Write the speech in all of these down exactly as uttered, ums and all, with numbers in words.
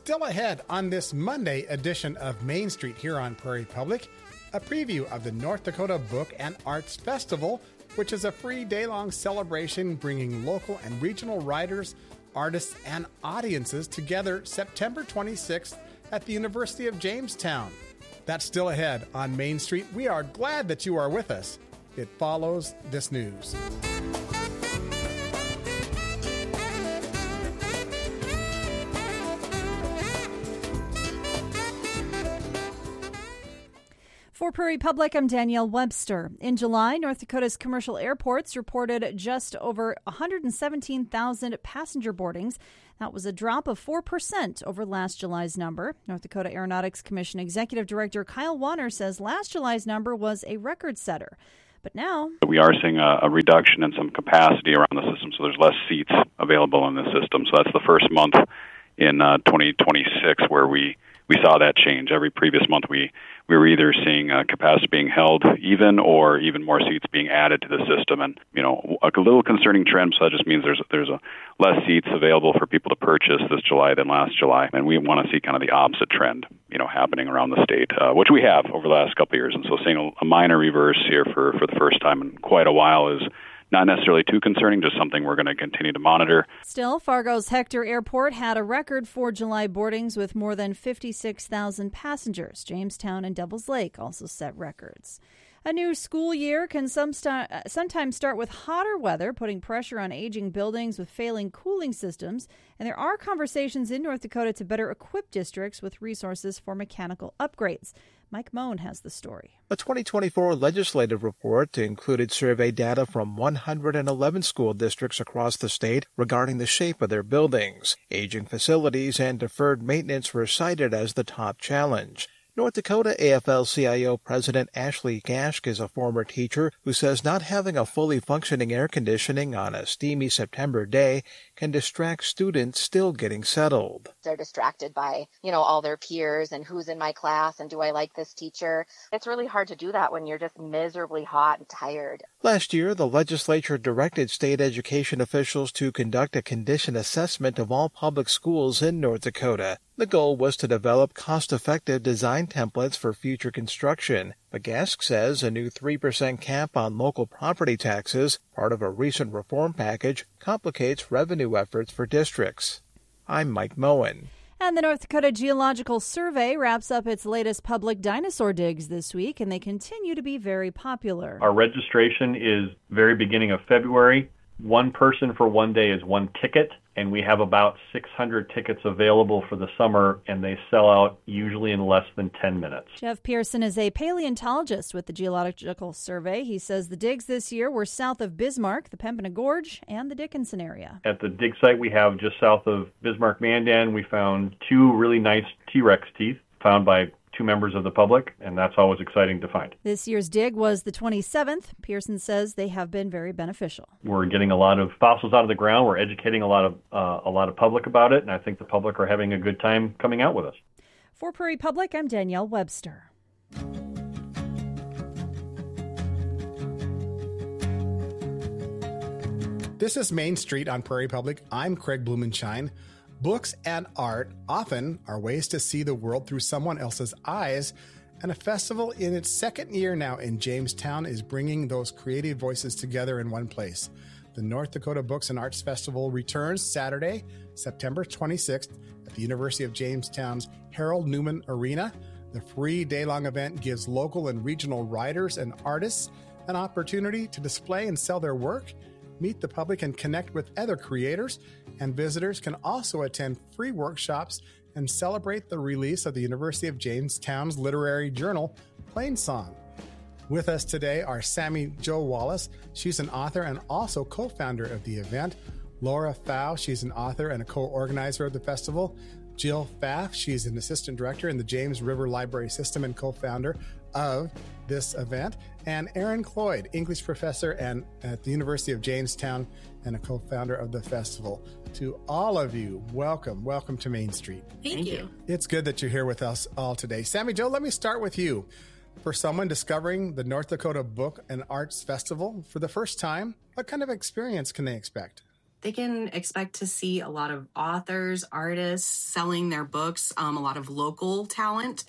Still ahead on this Monday edition of Main Street here on Prairie Public, a preview of the North Dakota Book and Arts Festival, which is a free day-long celebration bringing local and regional writers, artists, and audiences together September twenty-sixth at the University of Jamestown. That's still ahead on Main Street. We are glad that you are with us. It follows this news. For Prairie Public, I'm Danielle Webster. In July, North Dakota's commercial airports reported just over one hundred seventeen thousand passenger boardings. That was a drop of four percent over last July's number. North Dakota Aeronautics Commission Executive Director Kyle Wanner says last July's number was a record setter. But now we are seeing a, a reduction in some capacity around the system, so there's less seats available in the system. So that's the first month in uh, twenty twenty-six where we, we saw that change. Every previous month we, we were either seeing uh, capacity being held even or even more seats being added to the system. And, you know, a little concerning trend, so that just means there's, there's a less seats available for people to purchase this July than last July. And we want to see kind of the opposite trend, you know, happening around the state, uh, which we have over the last couple of years. And so seeing a, a minor reverse here for, for the first time in quite a while is not necessarily too concerning, just something we're going to continue to monitor. Still, Fargo's Hector Airport had a record for July boardings with more than fifty-six thousand passengers. Jamestown and Devils Lake also set records. A new school year can some st- sometimes start with hotter weather, putting pressure on aging buildings with failing cooling systems. And there are conversations in North Dakota to better equip districts with resources for mechanical upgrades. Mike Moen has the story. A twenty twenty-four legislative report included survey data from one hundred eleven school districts across the state regarding the shape of their buildings. Aging facilities and deferred maintenance were cited as the top challenge. North Dakota A F L C I O President Ashley Gashk is a former teacher who says not having a fully functioning air conditioning on a steamy September day can distract students still getting settled. They're distracted by, you know, all their peers and who's in my class and do I like this teacher. It's really hard to do that when you're just miserably hot and tired. Last year, the legislature directed state education officials to conduct a condition assessment of all public schools in North Dakota. The goal was to develop cost-effective design templates for future construction. But Gask says a new three percent cap on local property taxes, part of a recent reform package, complicates revenue efforts for districts. I'm Mike Moen. And the North Dakota Geological Survey wraps up its latest public dinosaur digs this week, and they continue to be very popular. Our registration is very beginning of February. One person for one day is one ticket, and we have about six hundred tickets available for the summer, and they sell out usually in less than ten minutes. Jeff Pearson is a paleontologist with the Geological Survey. He says the digs this year were south of Bismarck, the Pembina Gorge, and the Dickinson area. At the dig site we have just south of Bismarck-Mandan, we found two really nice T-Rex teeth found by two members of the public, and that's always exciting to find. This year's dig was the twenty-seventh. Pearson says they have been very beneficial. We're getting a lot of fossils out of the ground. We're educating a lot of uh, a lot of public about it, and I think the public are having a good time coming out with us. For Prairie Public, I'm Danielle Webster. This is Main Street on Prairie Public. I'm Craig Blumenshine. Books and art often are ways to see the world through someone else's eyes, and a festival in its second year now in Jamestown is bringing those creative voices together in one place. The North Dakota Books and Arts Festival returns Saturday, September twenty-sixth at the University of Jamestown's Harold Newman Arena. The free day-long event gives local and regional writers and artists an opportunity to display and sell their work, meet the public, and connect with other creators. And visitors can also attend free workshops and celebrate the release of the University of Jamestown's literary journal, Plainsong. With us today are Sammy Jo Wallace. She's an author and also co-founder of the event. Laura Pfau, she's an author and a co-organizer of the festival. Jill Pfaff, she's an assistant director in the James River Library System and co-founder of this event. And Aaron Cloyd, English professor and at the University of Jamestown and a co-founder of the festival. To all of you, welcome. Welcome to Main Street. Thank you. It's good that you're here with us all today. Sammy Jo, let me start with you. For someone discovering the North Dakota Book and Arts Festival for the first time, what kind of experience can they expect? They can expect to see a lot of authors, artists selling their books, um, a lot of local talent.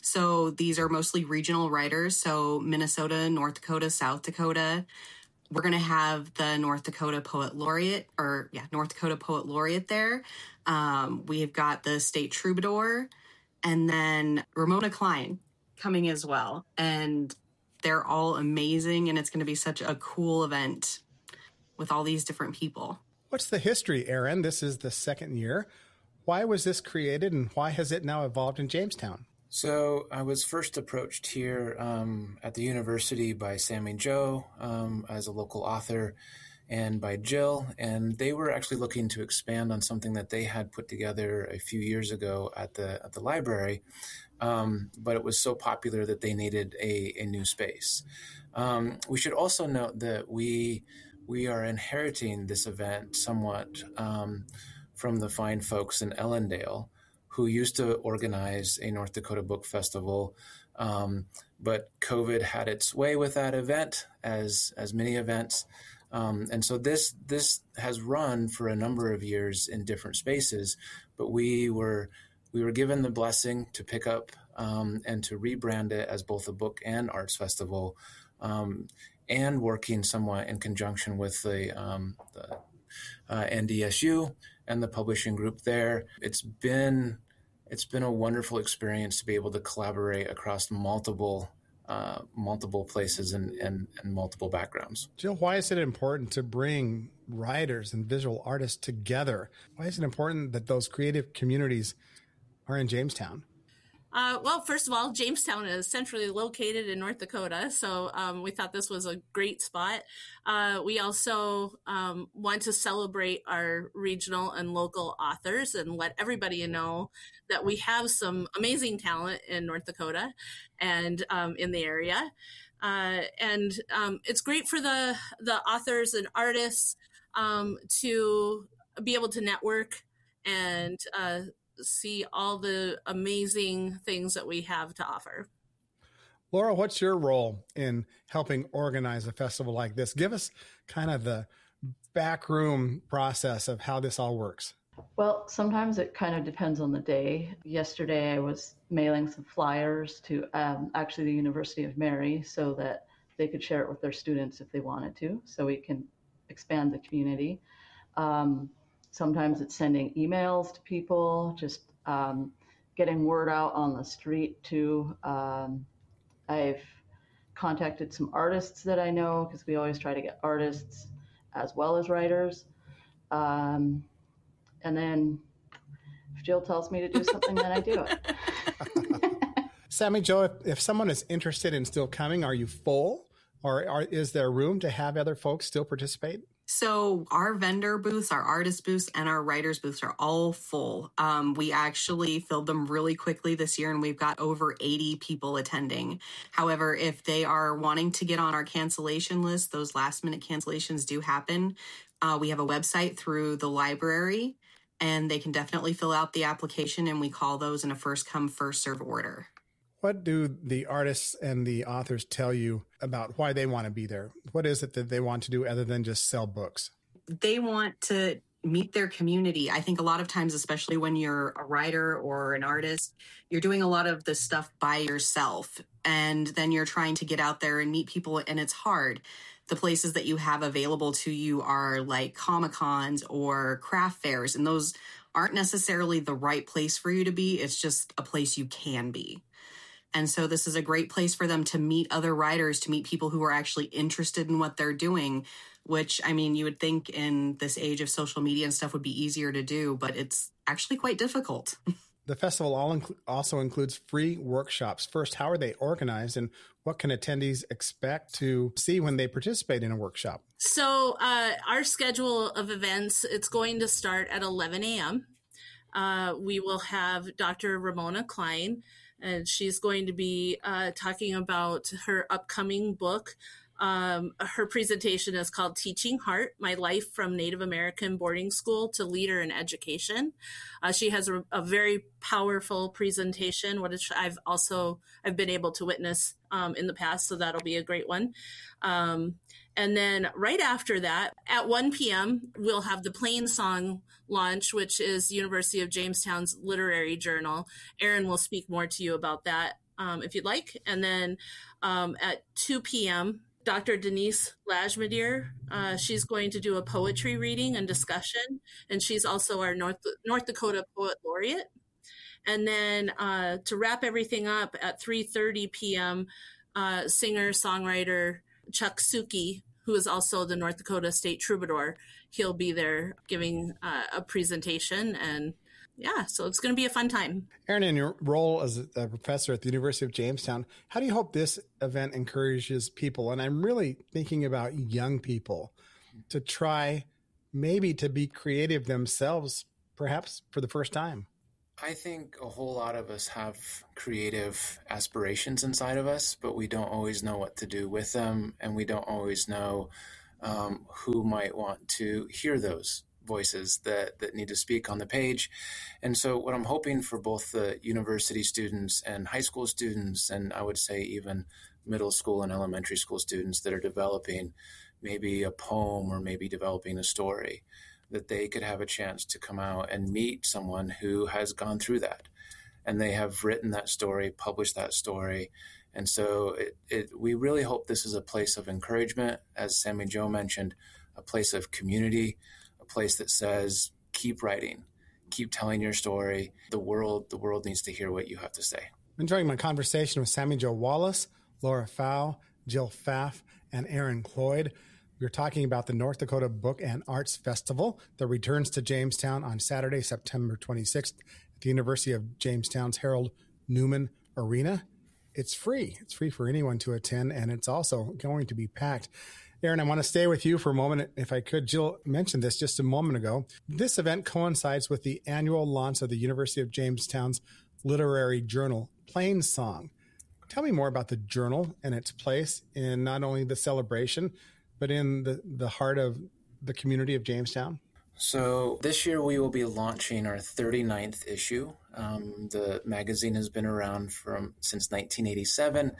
So these are mostly regional writers. So Minnesota, North Dakota, South Dakota. We're going to have the North Dakota Poet Laureate, or yeah, North Dakota Poet Laureate there. Um, we've got the State Troubadour, and then Ramona Klein coming as well. And they're all amazing, and it's going to be such a cool event with all these different people. What's the history, Aaron? This is the second year. Why was this created, and why has it now evolved in Jamestown? So I was first approached here um, at the university by Sammy Joe um, as a local author, and by Jill, and they were actually looking to expand on something that they had put together a few years ago at the at the library, um, but it was so popular that they needed a, a new space. Um, we should also note that we we are inheriting this event somewhat um, from the fine folks in Ellendale, who used to organize a North Dakota Book Festival, um, but COVID had its way with that event, as as many events. Um, and so this this has run for a number of years in different spaces, but we were we were given the blessing to pick up um, and to rebrand it as both a book and arts festival, um, and working somewhat in conjunction with the, um, the uh, N D S U and the publishing group there. It's been it's been a wonderful experience to be able to collaborate across multiple. Uh, multiple places and, and, and multiple backgrounds. Jill, why is it important to bring writers and visual artists together? Why is it important that those creative communities are in Jamestown? Uh, well, first of all, Jamestown is centrally located in North Dakota, so um, we thought this was a great spot. Uh, we also um, want to celebrate our regional and local authors and let everybody know that we have some amazing talent in North Dakota and um, in the area. Uh, and um, it's great for the, the authors and artists um, to be able to network and uh, see all the amazing things that we have to offer. Laura, what's your role in helping organize a festival like this? Give us kind of the backroom process of how this all works. Well, sometimes it kind of depends on the day. Yesterday, I was mailing some flyers to um, actually the University of Mary so that they could share it with their students if they wanted to, so we can expand the community. Um, Sometimes it's sending emails to people, just um, getting word out on the street too. Um, I've contacted some artists that I know, because we always try to get artists as well as writers. Um, and then if Jill tells me to do something, then I do it. Sammy Joe, if, if someone is interested in still coming, are you full? Or are, is there room to have other folks still participate? So our vendor booths, our artist booths, and our writers booths are all full. Um, we actually filled them really quickly this year, and we've got over eighty people attending. However, if they are wanting to get on our cancellation list, those last minute cancellations do happen. Uh, we have a website through the library, and they can definitely fill out the application, and we call those in a first come, first serve order. What do the artists and the authors tell you about why they want to be there? What is it that they want to do other than just sell books? They want to meet their community. I think a lot of times, especially when you're a writer or an artist, you're doing a lot of this stuff by yourself. And then you're trying to get out there and meet people, and it's hard. The places that you have available to you are like Comic-Cons or craft fairs, and those aren't necessarily the right place for you to be. It's just a place you can be. And so this is a great place for them to meet other writers, to meet people who are actually interested in what they're doing, which, I mean, you would think in this age of social media and stuff would be easier to do, but it's actually quite difficult. The festival all inc- also includes free workshops. First, how are they organized, and what can attendees expect to see when they participate in a workshop? So uh, our schedule of events, it's going to start at eleven a.m. Uh, we will have Doctor Ramona Klein, and she's going to be uh, talking about her upcoming book Um, her presentation is called Teaching Heart, My Life from Native American Boarding School to Leader in Education. Uh, she has a, a very powerful presentation, which I've also, I've been able to witness um, in the past, so that'll be a great one. Um, and then right after that, at one p.m., we'll have the Plain Song launch, which is University of Jamestown's literary journal. Erin will speak more to you about that um, if you'd like. And then um, at two p.m., Doctor Denise Lajmadier, uh, she's going to do a poetry reading and discussion, and she's also our North, North Dakota Poet Laureate. And then uh, to wrap everything up at three thirty p.m., uh, singer-songwriter Chuck Suki, who is also the North Dakota State Troubadour, he'll be there giving uh, a presentation. And yeah, so it's going to be a fun time. Erin, in your role as a professor at the University of Jamestown, how do you hope this event encourages people, and I'm really thinking about young people, to try maybe to be creative themselves, perhaps for the first time? I think a whole lot of us have creative aspirations inside of us, but we don't always know what to do with them, and we don't always know um, who might want to hear those voices that, that need to speak on the page. And so what I'm hoping for both the university students and high school students, and I would say even middle school and elementary school students that are developing maybe a poem or maybe developing a story, that they could have a chance to come out and meet someone who has gone through that. And they have written that story, published that story. And so it, it, we really hope this is a place of encouragement, as Sammy Jo mentioned, a place of community, a place that says, keep writing, keep telling your story. The world, the world needs to hear what you have to say. I'm enjoying my conversation with Sammy Jo Wallace, Laura Pfau, Jill Pfaff, and Erin Cloyd. We're talking about the North Dakota Book and Arts Festival that returns to Jamestown on Saturday, September twenty-sixth at the University of Jamestown's Harold Newman Arena. It's free. It's free for anyone to attend, and it's also going to be packed. Erin, I want to stay with you for a moment, if I could. Jill mentioned this just a moment ago. This event coincides with the annual launch of the University of Jamestown's literary journal, Plain Song. Tell me more about the journal and its place in not only the celebration, but in the, the heart of the community of Jamestown? So this year we will be launching our thirty-ninth issue. Um, the magazine has been around from since nineteen eighty-seven,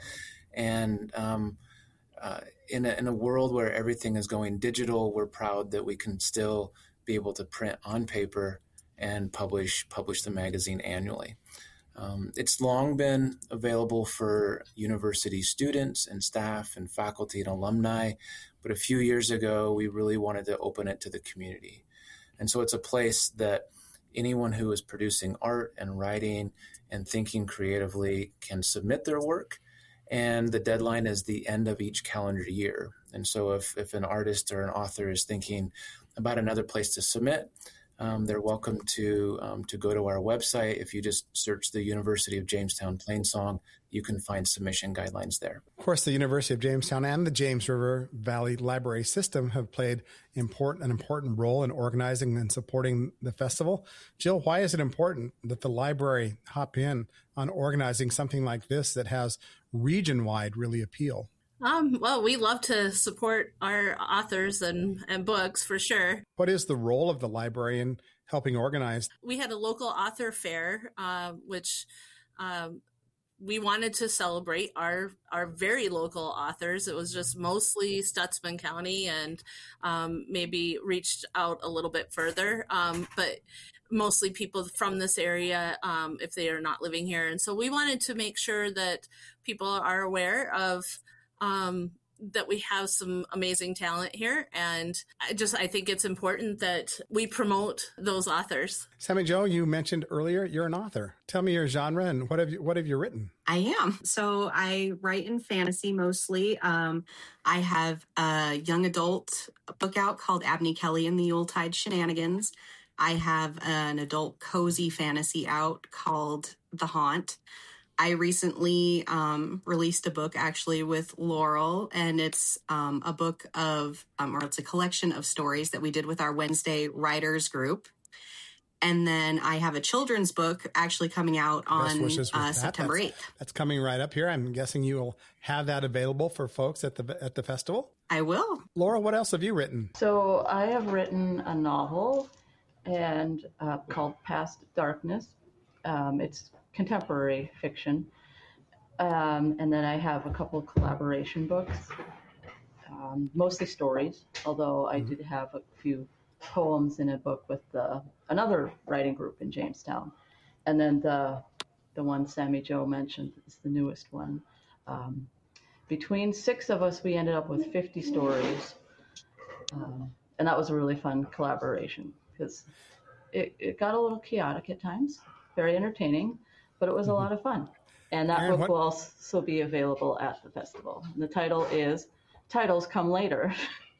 and um, uh, in, a, in a world where everything is going digital, we're proud that we can still be able to print on paper and publish publish the magazine annually. Um, it's long been available for university students and staff and faculty and alumni, but a few years ago, we really wanted to open it to the community. And so it's a place that anyone who is producing art and writing and thinking creatively can submit their work. And the deadline is the end of each calendar year. And so if, if an artist or an author is thinking about another place to submit, Um, they're welcome to um, to go to our website. If you just search the University of Jamestown Plain Song, you can find submission guidelines there. Of course, the University of Jamestown and the James River Valley Library System have played important an important role in organizing and supporting the festival. Jill, why is it important that the library hop in on organizing something like this that has region-wide really appeal? Um, well, we love to support our authors and, and books for sure. What is the role of the library in helping organize? We had a local author fair, uh, which um, we wanted to celebrate our our very local authors. It was just mostly Stutsman County and um, maybe reached out a little bit further, um, but mostly people from this area um, if they are not living here. And so we wanted to make sure that people are aware of Um, that we have some amazing talent here. And I just, I think it's important that we promote those authors. Sammy Jo, you mentioned earlier, you're an author. Tell me your genre and what have you, what have you written? I am. So I write in fantasy mostly. Um, I have a young adult book out called Abney Kelly and the Yuletide Shenanigans. I have an adult cozy fantasy out called The Haunt. I recently um, released a book actually with Laurel, and it's um, a book of, um, or it's a collection of stories that we did with our Wednesday writers group. And then I have a children's book actually coming out on uh, September eighth. That's, that's coming right up here. I'm guessing you'll have that available for folks at the at the festival. I will. Laura, what else have you written? So I have written a novel and uh, called Past Darkness. Um, it's contemporary fiction. Um, and then I have a couple of collaboration books, um, mostly stories, although I did have a few poems in a book with the, another writing group in Jamestown. And then the the one Sammy Joe mentioned is the newest one. Um, between six of us, we ended up with fifty stories. Um, and that was a really fun collaboration because it, it got a little chaotic at times, very entertaining, but it was a lot of fun. And that Aaron, book what- will also be available at the festival. And the title is Titles Come Later.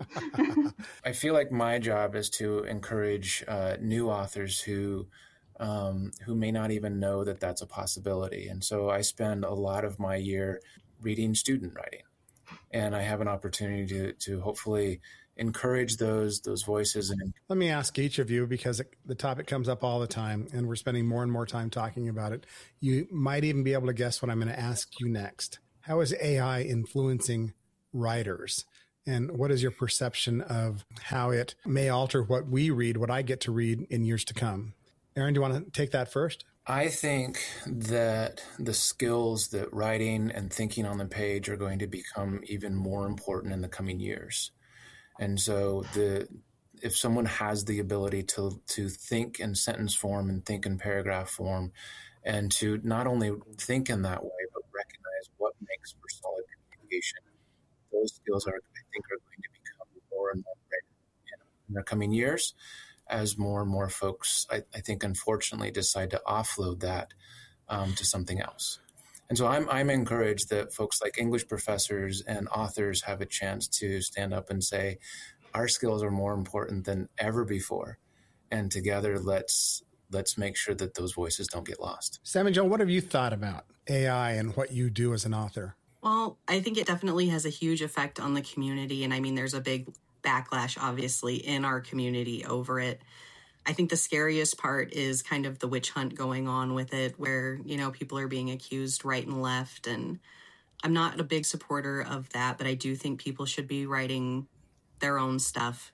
I feel like my job is to encourage uh, new authors who um, who may not even know that that's a possibility. And so I spend a lot of my year reading student writing. And I have an opportunity to to hopefully encourage those those voices. And Let me ask each of you, because it, the topic comes up all the time, and we're spending more and more time talking about it. You might even be able to guess what I'm going to ask you next. How is A I influencing writers? And what is your perception of how it may alter what we read, what I get to read in years to come? Aaron, do you want to take that first? I think that the skills that writing and thinking on the page are going to become even more important in the coming years. And so the if someone has the ability to to think in sentence form and think in paragraph form, and to not only think in that way, but recognize what makes for solid communication, those skills are, I think, are going to become more and more important in the coming years as more and more folks, I, I think, unfortunately, decide to offload that um, to something else. And so I'm I'm encouraged that folks like English professors and authors have a chance to stand up and say, our skills are more important than ever before. And together, let's let's make sure that those voices don't get lost. Sammy Joe, what have you thought about A I and what you do as an author? Well, I think it definitely has a huge effect on the community. And I mean, there's a big backlash, obviously, in our community over it. I think the scariest part is kind of the witch hunt going on with it, where, you know, people are being accused right and left. And I'm not a big supporter of that, but I do think people should be writing their own stuff.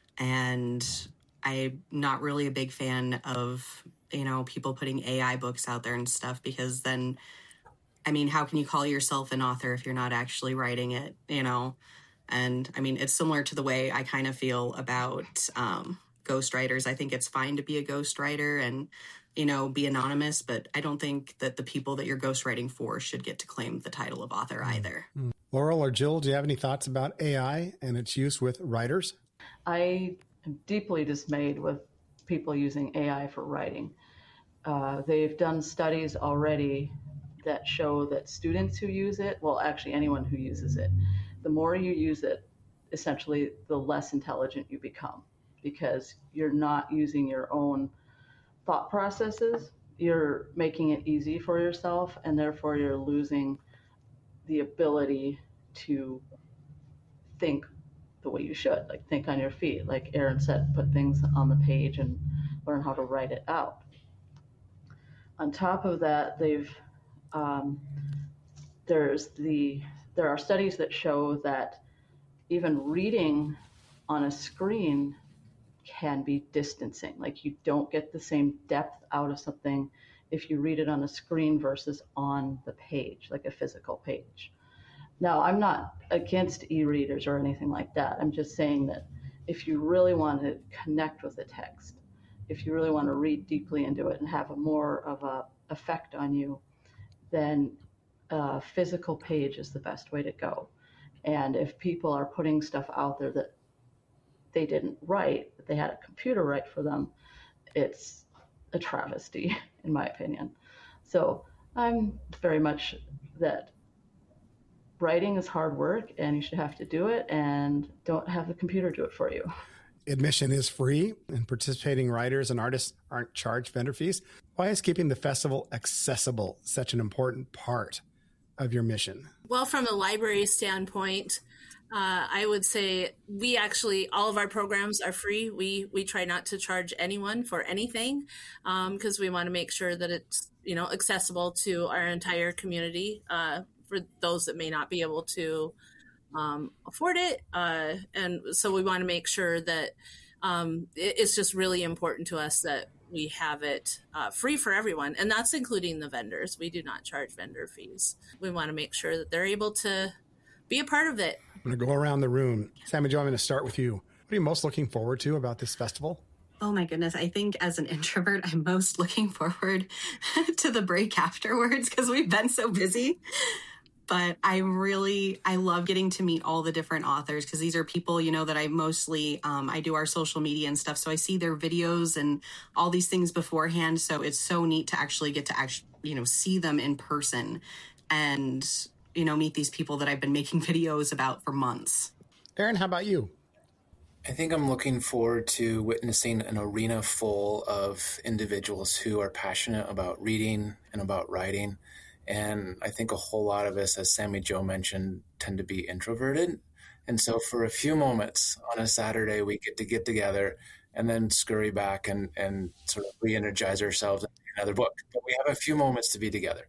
And I'm not really a big fan of, you know, people putting A I books out there and stuff, because then, I mean, how can you call yourself an author if you're not actually writing it, you know? And I mean, it's similar to the way I kind of feel about um, ghostwriters. I think it's fine to be a ghostwriter and, you know, be anonymous, but I don't think that the people that you're ghostwriting for should get to claim the title of author either. Mm. Laurel or Jill, do you have any thoughts about A I and its use with writers? I am deeply dismayed with people using A I for writing. Uh, they've done studies already that show that students who use it, well, actually anyone who uses it, the more you use it, essentially, the less intelligent you become, because you're not using your own thought processes. You're making it easy for yourself, and therefore you're losing the ability to think the way you should, like think on your feet. Like Aaron said, put things on the page and learn how to write it out. On top of that, they've um, there's the there are studies that show that even reading on a screen can be distancing. Like you don't get the same depth out of something if you read it on a screen versus on the page, like a physical page. Now, I'm not against e-readers or anything like that. I'm just saying that if you really want to connect with the text, if you really want to read deeply into it and have a more of a effect on you, then a physical page is the best way to go. And if people are putting stuff out there that they didn't write, that they had a computer write for them, it's a travesty, in my opinion. So I'm very much that writing is hard work and you should have to do it, and don't have the computer do it for you. Admission is free, and participating writers and artists aren't charged vendor fees. Why is keeping the festival accessible such an important part of your mission? Well, from a library standpoint, Uh, I would say we actually, all of our programs are free. We we try not to charge anyone for anything because um, we want to make sure that it's, you know, accessible to our entire community uh, for those that may not be able to um, afford it. Uh, and so we want to make sure that um, it, it's just really important to us that we have it uh, free for everyone. And that's including the vendors. We do not charge vendor fees. We want to make sure that they're able to be a part of it. I'm going to go around the room. Sammy Jo, I'm going to start with you. What are you most looking forward to about this festival? Oh my goodness. I think as an introvert, I'm most looking forward to the break afterwards because we've been so busy. But I really, I love getting to meet all the different authors because these are people, you know, that I mostly, um, I do our social media and stuff. So I see their videos and all these things beforehand. So it's so neat to actually get to actually, you know, see them in person and, you know, meet these people that I've been making videos about for months. Aaron, how about you? I think I'm looking forward to witnessing an arena full of individuals who are passionate about reading and about writing. And I think a whole lot of us, as Sammy Jo mentioned, tend to be introverted. And so for a few moments on a Saturday, we get to get together and then scurry back and, and sort of re-energize ourselves into another book. But we have a few moments to be together.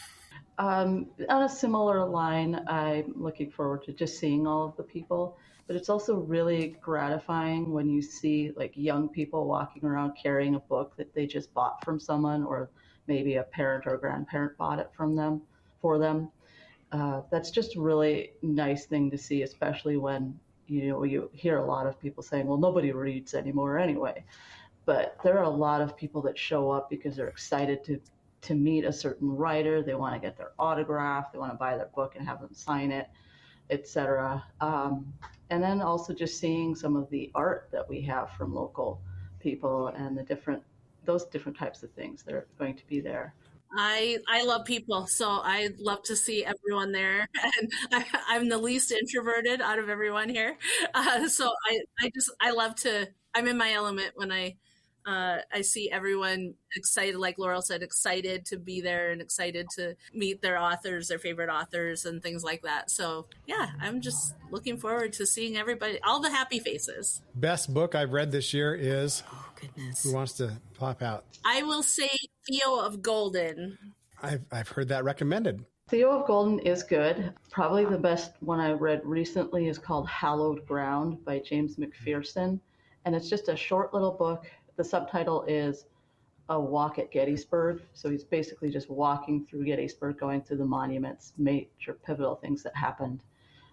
Um, on a similar line, I'm looking forward to just seeing all of the people, but it's also really gratifying when you see like young people walking around carrying a book that they just bought from someone, or maybe a parent or a grandparent bought it from them for them. Uh, that's just a really nice thing to see, especially when, you know, you hear a lot of people saying, well, nobody reads anymore anyway. But there are a lot of people that show up because they're excited to to meet a certain writer. They want to get their autograph. They want to buy their book and have them sign it, et cetera. Um, and then also just seeing some of the art that we have from local people and the different, those different types of things that are going to be there. I I love people, so I love to see everyone there. And I, I'm the least introverted out of everyone here, uh, so I I just I love to. I'm in my element when I uh, I see everyone excited, like Laurel said, excited to be there and excited to meet their authors, their favorite authors, and things like that. So yeah, I'm just looking forward to seeing everybody, all the happy faces. Best book I've read this year is. Oh goodness! Who wants to pop out? I will say Theo of Golden. I've I've heard that recommended. Theo of Golden is good. Probably the best one I read recently is called Hallowed Ground by James McPherson. And it's just a short little book. The subtitle is A Walk at Gettysburg. So he's basically just walking through Gettysburg, going through the monuments, major pivotal things that happened.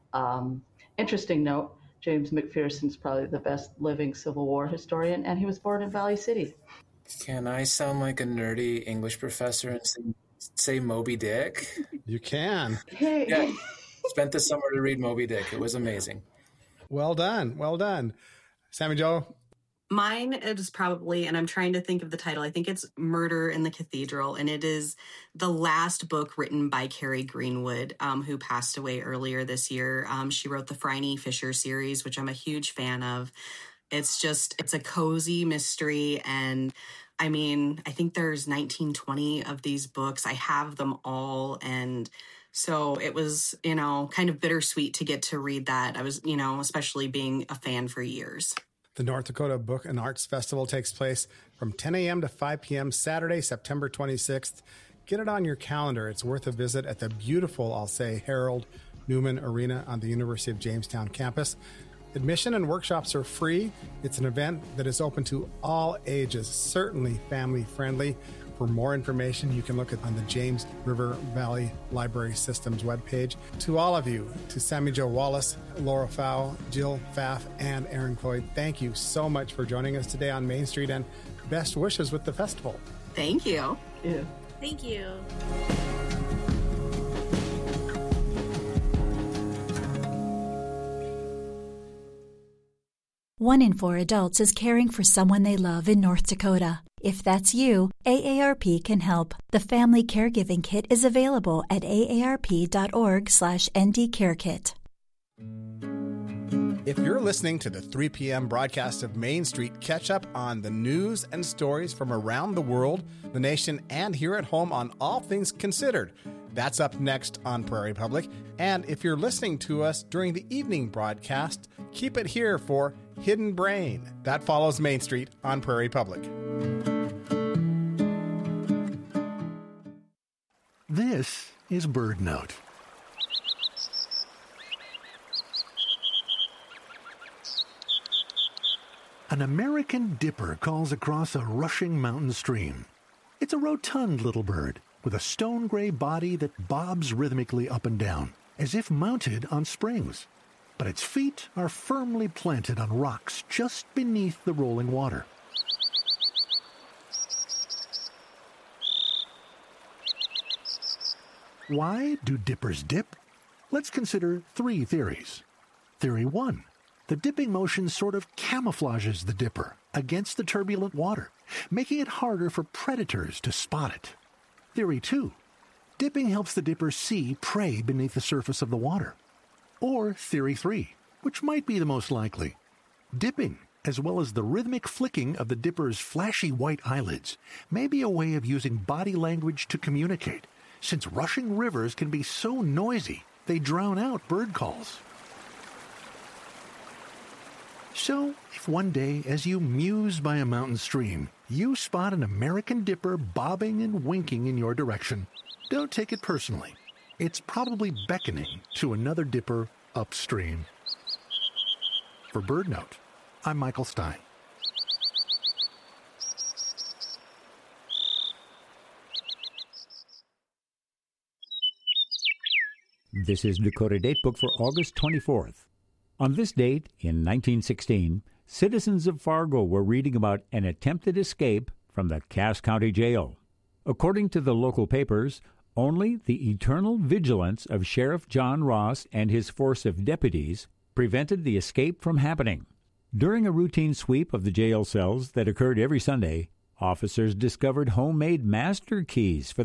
Um, interesting note, James McPherson's probably the best living Civil War historian, and he was born in Valley City. Can I sound like a nerdy English professor and say, say Moby Dick? You can. Yeah, spent the summer to read Moby Dick. It was amazing. Well done. Well done. Sammy Jo? Mine is probably, and I'm trying to think of the title, I think it's Murder in the Cathedral, and it is the last book written by Carrie Greenwood, um, who passed away earlier this year. Um, she wrote the Phryne Fisher series, which I'm a huge fan of. It's just, it's a cozy mystery, and I mean, I think there's nineteen, twenty of these books. I have them all, and so it was, you know, kind of bittersweet to get to read that. I was, you know, especially being a fan for years. The North Dakota Book and Arts Festival takes place from ten a.m. to five p.m. Saturday, September twenty-sixth. Get it on your calendar. It's worth a visit at the beautiful, I'll say, Harold Newman Arena on the University of Jamestown campus. Admission and workshops are free. It's an event that is open to all ages, certainly family friendly. For more information, you can look at on the James River Valley Library Systems webpage. To all of you, to Sammy Jo Wallace, Laura Fow, Jill Pfaff, and Aaron Cloyd, thank you so much for joining us today on Main Street, and best wishes with the festival. Thank you. Yeah. Thank you. One in four adults is caring for someone they love in North Dakota. If that's you, A A R P can help. The Family Caregiving Kit is available at aarp.org slash ndcarekit. If you're listening to the three p.m. broadcast of Main Street, catch up on the news and stories from around the world, the nation, and here at home on All Things Considered. That's up next on Prairie Public. And if you're listening to us during the evening broadcast, keep it here for Hidden Brain. That follows Main Street on Prairie Public. This is Bird Note. An American dipper calls across a rushing mountain stream. It's a rotund little bird with a stone-gray body that bobs rhythmically up and down, as if mounted on springs. But its feet are firmly planted on rocks just beneath the rolling water. Why do dippers dip? Let's consider three theories. Theory one. The dipping motion sort of camouflages the dipper against the turbulent water, making it harder for predators to spot it. Theory two. Dipping helps the dipper see prey beneath the surface of the water. Or Theory three, which might be the most likely. Dipping, as well as the rhythmic flicking of the dipper's flashy white eyelids, may be a way of using body language to communicate, since rushing rivers can be so noisy they drown out bird calls. So, if one day, as you muse by a mountain stream, you spot an American dipper bobbing and winking in your direction, don't take it personally. It's probably beckoning to another dipper upstream. For Bird Note, I'm Michael Stein. This is Dakota Datebook for August twenty-fourth. On this date, in nineteen sixteen, citizens of Fargo were reading about an attempted escape from the Cass County Jail. According to the local papers, only the eternal vigilance of Sheriff John Ross and his force of deputies prevented the escape from happening. During a routine sweep of the jail cells that occurred every Sunday, officers discovered homemade master keys for